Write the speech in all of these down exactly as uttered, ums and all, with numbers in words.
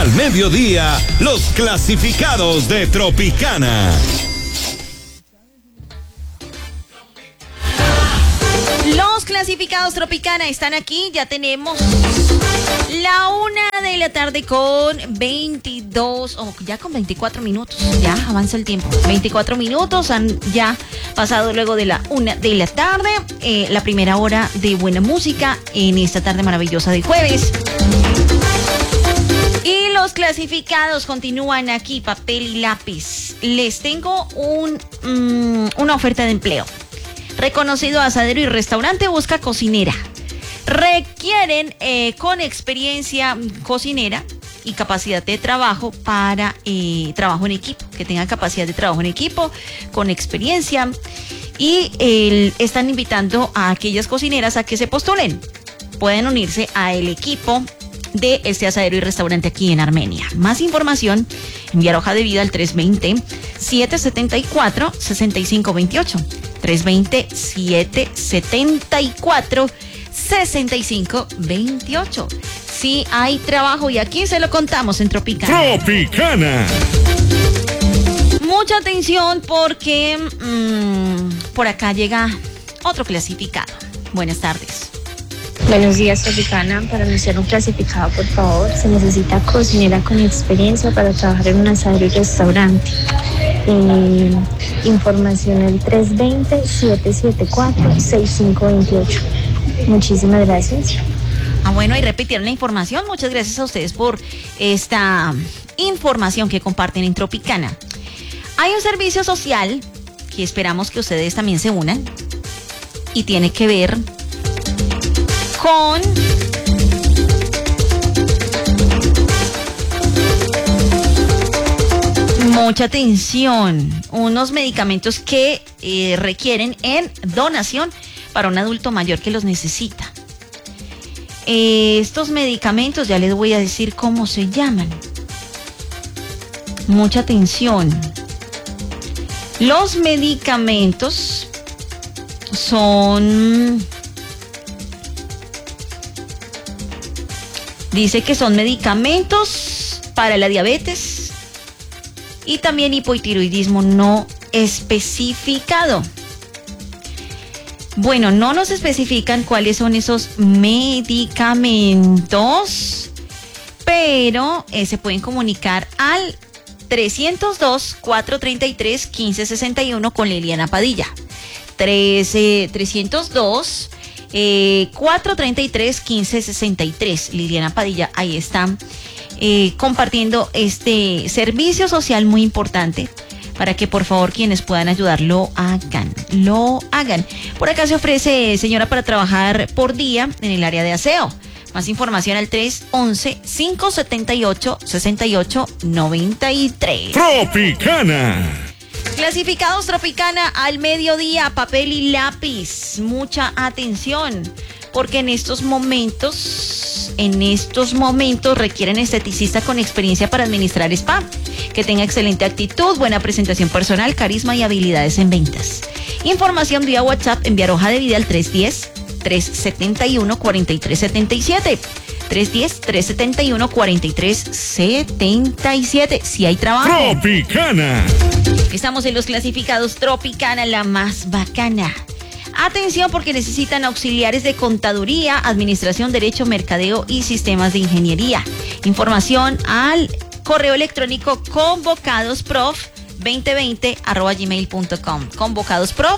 Al mediodía, los clasificados de Tropicana. Los clasificados Tropicana están aquí, ya tenemos la una de la tarde con veintidós, o oh, ya con veinticuatro minutos, ya avanza el tiempo, veinticuatro minutos han ya pasado luego de la una de la tarde, eh, la primera hora de buena música en esta tarde maravillosa de jueves. Y los clasificados continúan aquí, papel y lápiz. Les tengo un, um, una oferta de empleo. Reconocido asadero y restaurante busca cocinera. Requieren eh, con experiencia cocinera y capacidad de trabajo para eh, trabajo en equipo, que tenga capacidad de trabajo en equipo, con experiencia. Y eh, están invitando a aquellas cocineras a que se postulen. Pueden unirse al equipo de este asadero y restaurante aquí en Armenia. Más información, enviar hoja de vida al tres dos cero, siete siete cuatro, seis cinco dos ocho. tres dos cero, siete siete cuatro, seis cinco dos ocho. Sí hay trabajo y aquí se lo contamos en Tropicana. Tropicana. Mucha atención porque mmm, por acá llega otro clasificado. Buenas tardes. Buenos días, Tropicana. Para anunciar un clasificado, por favor, se necesita cocinera con experiencia para trabajar en un asadero y restaurante. Eh, información al tres dos cero, siete siete cuatro, seis cinco dos ocho. Muchísimas gracias. Ah, bueno, y repitieron la información. Muchas gracias a ustedes por esta información que comparten en Tropicana. Hay un servicio social que esperamos que ustedes también se unan y tiene que ver con mucha atención, unos medicamentos que eh, requieren en donación para un adulto mayor que los necesita. Eh, estos medicamentos, ya les voy a decir cómo se llaman. Mucha atención. Los medicamentos son... Dice que son medicamentos para la diabetes y también hipotiroidismo no especificado. Bueno, no nos especifican cuáles son esos medicamentos, pero eh, se pueden comunicar al trescientos dos, cuatrocientos treinta y tres, quince sesenta y uno con Liliana Padilla. trece, trescientos dos... Eh, cuatrocientos treinta y tres, quince sesenta y tres. Liliana Padilla ahí está eh, compartiendo este servicio social muy importante para que por favor quienes puedan ayudar lo hagan, lo hagan. Por acá se ofrece señora para trabajar por día en el área de aseo. Más información al tres once, cinco setenta y ocho, sesenta y ocho noventa y tres. Tropicana. Clasificados Tropicana al mediodía, papel y lápiz. Mucha atención, porque en estos momentos, en estos momentos requieren esteticista con experiencia para administrar spa, que tenga excelente actitud, buena presentación personal, carisma y habilidades en ventas. Información vía WhatsApp, enviar hoja de vida al tres uno cero, tres siete uno, cuatro tres siete siete. tres uno cero, tres siete uno, cuatro tres siete siete. Si hay trabajo. Tropicana. Estamos en los clasificados Tropicana, la más bacana. Atención porque necesitan auxiliares de contaduría, administración, derecho, mercadeo y sistemas de ingeniería. Información al correo electrónico convocadosprof veinte veinte arroba gmail punto com. Convocadosprof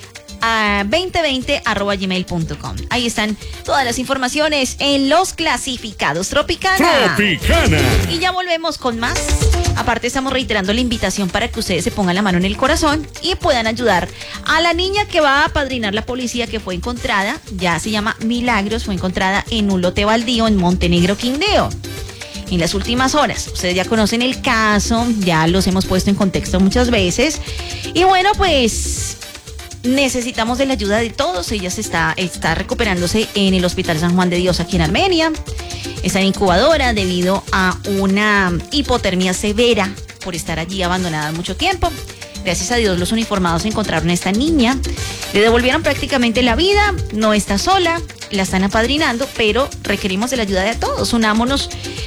a veinte veinte arroba gmail punto com. Ahí están todas las informaciones en los clasificados Tropicana. Tropicana. Y ya volvemos con más. Aparte estamos reiterando la invitación para que ustedes se pongan la mano en el corazón y puedan ayudar a la niña que va a apadrinar la policía, que fue encontrada, ya se llama Milagros, fue encontrada en un lote baldío en Montenegro, Quindío. En las últimas horas, ustedes ya conocen el caso, ya los hemos puesto en contexto muchas veces. Y bueno, pues necesitamos de la ayuda de todos. Ella se está, está recuperándose en el Hospital San Juan de Dios aquí en Armenia. Está en incubadora debido a una hipotermia severa por estar allí abandonada mucho tiempo. Gracias a Dios los uniformados encontraron a esta niña, le devolvieron prácticamente la vida, no está sola, la están apadrinando, pero requerimos de la ayuda de todos. Unámonos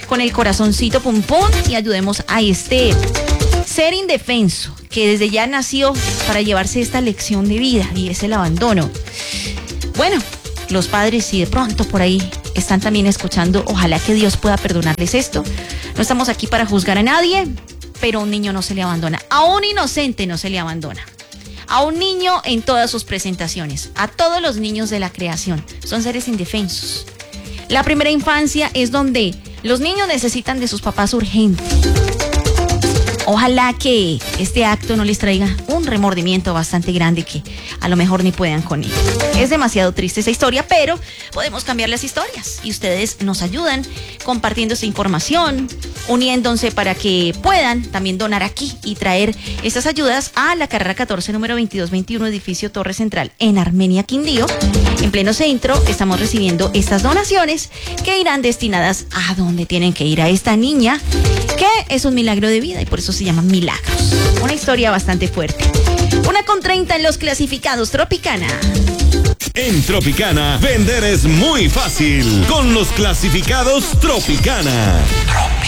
con el corazoncito pum pum y ayudemos a este ser indefenso que desde ya nació para llevarse esta lección de vida y es el abandono. Bueno, los padres, si de pronto por ahí están también escuchando, ojalá que Dios pueda perdonarles esto. No estamos aquí para juzgar a nadie, pero a un niño no se le abandona. A un inocente no se le abandona. A un niño en todas sus presentaciones. A todos los niños de la creación. Son seres indefensos. La primera infancia es donde los niños necesitan de sus papás urgente. Ojalá que este acto no les traiga un remordimiento bastante grande que a lo mejor ni puedan con él. Es demasiado triste esa historia, pero podemos cambiar las historias y ustedes nos ayudan compartiendo esta información, uniéndose para que puedan también donar aquí y traer estas ayudas a la carrera catorce, número veintidós veintiuno, edificio Torre Central en Armenia, Quindío. En pleno centro estamos recibiendo estas donaciones que irán destinadas a donde tienen que ir, a esta niña que es un milagro de vida y por eso se llaman milagros. Una historia bastante fuerte. Una con treinta en los clasificados Tropicana. En Tropicana, vender es muy fácil con los clasificados Tropicana. Tropicana.